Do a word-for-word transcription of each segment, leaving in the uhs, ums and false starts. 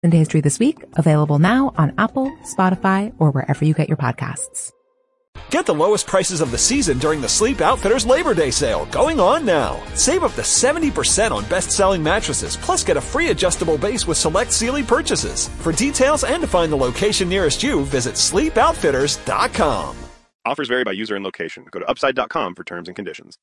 Sunday History This Week, available now on Apple, Spotify, or wherever you get your podcasts. Get the lowest prices of the season during the Sleep Outfitters Labor Day sale, going on now. Save up to seventy percent on best-selling mattresses, plus get a free adjustable base with select Sealy purchases. For details and to find the location nearest you, visit sleep outfitters dot com. Offers vary by user and location. Go to upside dot com for terms and conditions.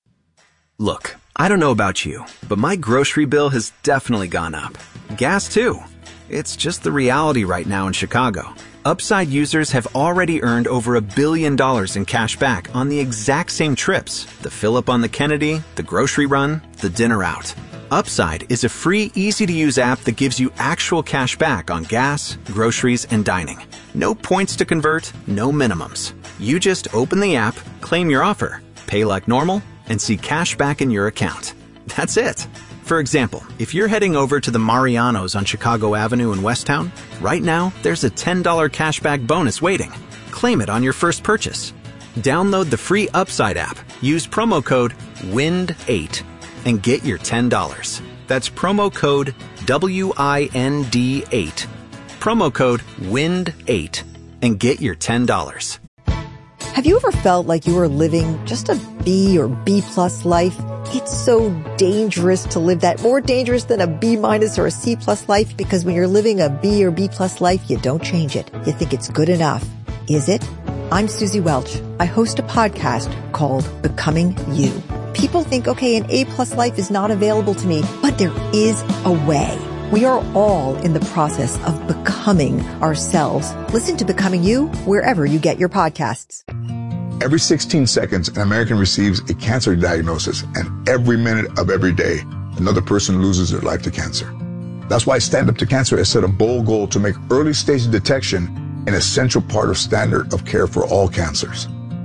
Look, I don't know about you, but my grocery bill has definitely gone up. Gas, too. It's just the reality right now in Chicago. Upside users have already earned over a billion dollars in cash back on the exact same trips. The fill up on the Kennedy, the grocery run, the dinner out. Upside is a free, easy-to-use app that gives you actual cash back on gas, groceries, and dining. No points to convert, no minimums. You just open the app, claim your offer, pay like normal, and see cash back in your account. That's it. For example, if you're heading over to the Marianos on Chicago Avenue in Westtown, right now there's a ten dollars cashback bonus waiting. Claim it on your first purchase. Download the free Upside app, use promo code W I N D eight, and get your ten dollars. That's promo code W I N D eight. Promo code W I N D eight, and get your ten dollars. Have you ever felt like you were living just a B or B plus life? It's so dangerous to live that, more dangerous than a B minus or a C plus life, because when you're living a B or B plus life, you don't change it. You think it's good enough. Is it? I'm Susie Welch. I host a podcast called Becoming You. People think, okay, an A plus life is not available to me, but there is a way. We are all in the process of becoming ourselves. Listen to Becoming You wherever you get your podcasts. Every sixteen seconds, an American receives a cancer diagnosis, and every minute of every day, another person loses their life to cancer. That's why Stand Up to Cancer has set a bold goal to make early stage detection an essential part of standard of care for all cancers.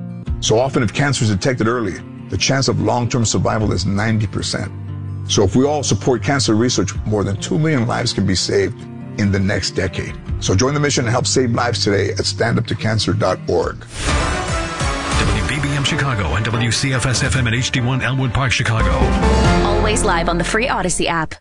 So often, if cancer is detected early, the chance of long-term survival is ninety percent. So if we all support cancer research, more than two million lives can be saved in the next decade. So join the mission and help save lives today at stand up to cancer dot org. W B B M Chicago and W C F S F M at H D one Elmwood Park, Chicago. Always live on the free Odyssey app.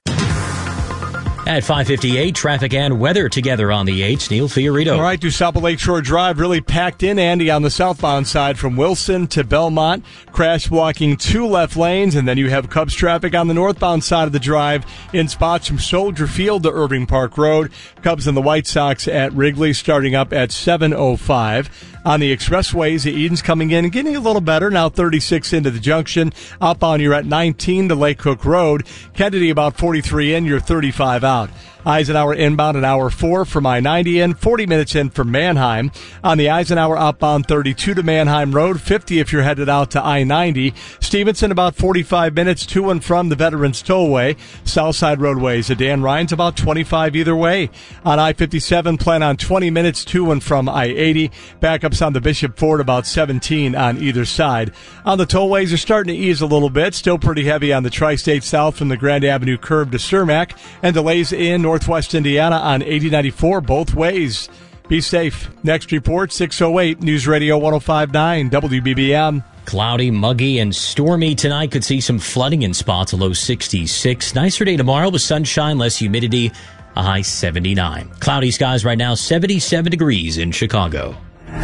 At five fifty-eight, traffic and weather together on the eights. Neil Fiorito. All right, to South Lakeshore Drive, really packed in, Andy, on the southbound side from Wilson to Belmont. Crash blocking two left lanes, and then you have Cubs traffic on the northbound side of the drive in spots from Soldier Field to Irving Park Road. Cubs and the White Sox at Wrigley starting up at seven oh five. On the expressways, the Eden's coming in and getting a little better. Now thirty-six into the junction. Outbound, you're at nineteen to Lake Cook Road. Kennedy about forty-three in, you're thirty-five out. Eisenhower inbound an hour four from I ninety in, forty minutes in from Manheim. On the Eisenhower outbound, thirty-two to Manheim Road, fifty if you're headed out to I ninety. Stevenson about forty-five minutes to and from the Veterans Tollway. Southside roadways at Dan Ryan's about twenty-five either way. On I fifty-seven, plan on twenty minutes to and from I eighty. Backups on the Bishop Ford about seventeen on either side. On the tollways are starting to ease a little bit. Still pretty heavy on the Tri-State South from the Grand Avenue curve to Cermak. And delays in Northwest Indiana on eighty ninety-four both ways. Be safe. Next report, six oh eight, News Radio one oh five point nine, W B B M. Cloudy, muggy, and stormy tonight. Could see some flooding in spots, a low sixty-six. Nicer day tomorrow with sunshine, less humidity, a high seventy-nine. Cloudy skies right now, seventy-seven degrees in Chicago.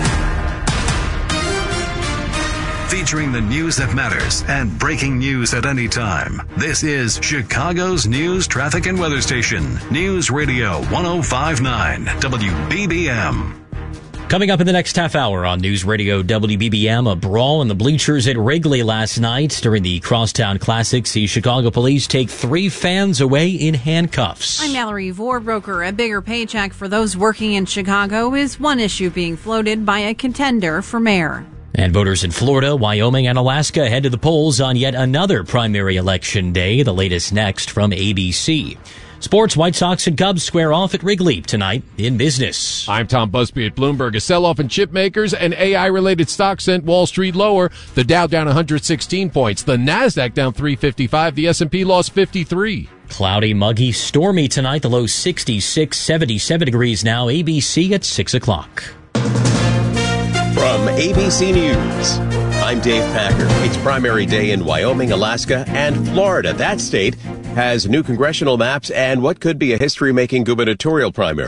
Featuring the news that matters and breaking news at any time. This is Chicago's news, traffic, and weather station. News Radio one oh five point nine, W B B M. Coming up in the next half hour on News Radio W B B M, a brawl in the bleachers at Wrigley last night during the Crosstown Classic. See Chicago police take three fans away in handcuffs. I'm Mallory Vorbroker. A bigger paycheck for those working in Chicago is one issue being floated by a contender for mayor. And voters in Florida, Wyoming, and Alaska head to the polls on yet another primary election day. The latest next from A B C. Sports, White Sox and Cubs square off at Wrigley tonight in business. I'm Tom Busby at Bloomberg. A sell-off in chip makers and A I-related stocks sent Wall Street lower. The Dow down one hundred sixteen points. The Nasdaq down three fifty-five. The S and P lost fifty-three. Cloudy, muggy, stormy tonight. The low sixty-six, seventy-seven degrees now. A B C at six o'clock. From A B C News, I'm Dave Packer. It's primary day in Wyoming, Alaska, and Florida. That state has new congressional maps and what could be a history-making gubernatorial primary.